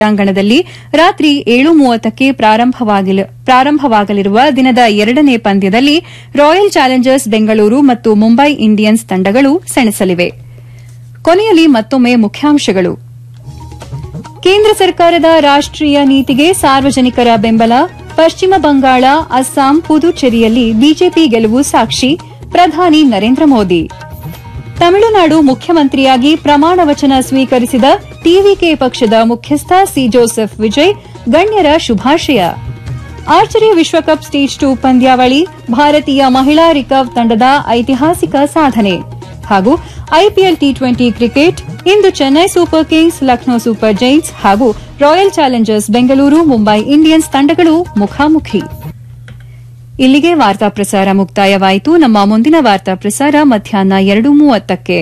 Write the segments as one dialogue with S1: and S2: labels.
S1: ಕ್ರೀಡಾಂಗಣದಲ್ಲಿ ರಾತ್ರಿ 7:30ಕ್ಕೆ ಪ್ರಾರಂಭವಾಗಲಿರುವ ದಿನದ ಎರಡನೇ ಪಂದ್ಯದಲ್ಲಿ ರಾಯಲ್ ಚಾಲೆಂಜರ್ಸ್ ಬೆಂಗಳೂರು ಮತ್ತು ಮುಂಬೈ ಇಂಡಿಯನ್ಸ್ ತಂಡಗಳು ಸೆಣಸಲಿವೆ. ಕೊನೆಯಲ್ಲಿ ಮತ್ತೊಮ್ಮೆ ಮುಖ್ಯಾಂಶಗಳು. ಕೇಂದ್ರ ಸರ್ಕಾರದ ರಾಷ್ಟೀಯ ನೀತಿಗೆ ಸಾರ್ವಜನಿಕರ ಬೆಂಬಲ. ಪಶ್ಚಿಮ ಬಂಗಾಳ, ಅಸ್ಸಾಂ, ಪುದುಚೇರಿಯಲ್ಲಿ ಬಿಜೆಪಿ ಗೆಲುವು ಸಾಕ್ಷಿ. ಪ್ರಧಾನಿ ನರೇಂದ್ರ ಮೋದಿ. ತಮಿಳುನಾಡು ಮುಖ್ಯಮಂತ್ರಿಯಾಗಿ ಪ್ರಮಾಣ ವಚನ ಸ್ವೀಕರಿಸಿದ ಟಿವಿಕೆ ಪಕ್ಷದ ಮುಖ್ಯಸ್ಥ ಸಿ ಜೋಸೆಫ್ ವಿಜಯ್ ಗಣ್ಯರ ಶುಭಾಶಯ. ಆರ್ಚರಿ ವಿಶ್ವಕಪ್ ಸ್ಟೇಜ್ 2 ಪಂದ್ಯಾವಳಿ, ಭಾರತೀಯ ಮಹಿಳಾ ರಿಕರ್ವ್ ತಂಡದ ಐತಿಹಾಸಿಕ ಸಾಧನೆ. ಹಾಗೂ ಐಪಿಎಲ್ ಟಿ20 ಕ್ರಿಕೆಟ್, ಇಂದು Chennai super Kings, Lucknow super Giants ಹಾಗೂ royal Challengers Bengaluru, Mumbai Indians ತಂಡಗಳು ಮುಖಾಮುಖಿ. ಇಲ್ಲಿಗೆ ವಾರ್ತಾ ಪ್ರಸಾರ ಮುಕ್ತಾಯವಾಯಿತು. ನಮ್ಮ ಮುಂದಿನ ವಾರ್ತಾ ಪ್ರಸಾರ ಮಧ್ಯಾಹ್ನ 2:30ಕ್ಕೆ.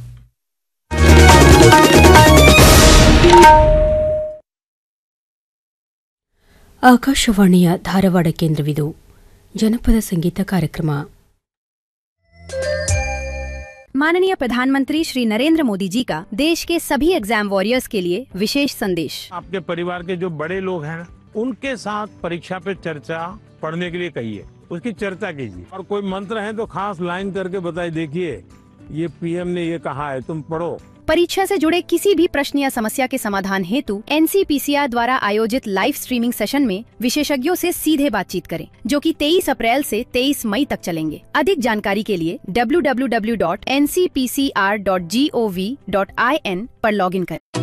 S2: ಆಕಾಶವಾಣಿಯ ಧಾರವಾಡ ಕೇಂದ್ರವಿದು. ಜನಪದ ಸಂಗೀತ ಕಾರ್ಯಕ್ರಮ.
S3: माननीय प्रधानमंत्री श्री नरेंद्र मोदी जी का देश के सभी एग्जाम वॉरियर्स के लिए विशेष संदेश.
S4: आपके परिवार के जो बड़े लोग हैं उनके साथ परीक्षा पे चर्चा पढ़ने के लिए कहिए, उसकी चर्चा कीजिए और कोई मंत्र है तो खास लाइन करके बताइए, देखिए ये पीएम ने ये कहा है, तुम पढ़ो.
S3: परीक्षा से जुड़े किसी भी प्रश्न या समस्या के समाधान हेतु एनसीपीसीआर द्वारा आयोजित लाइव स्ट्रीमिंग सेशन में विशेषज्ञों से सीधे बातचीत करें, जो कि 23 अप्रैल से 23 मई तक चलेंगे. अधिक जानकारी के लिए www.ncpcr.gov.in पर लॉगिन करें.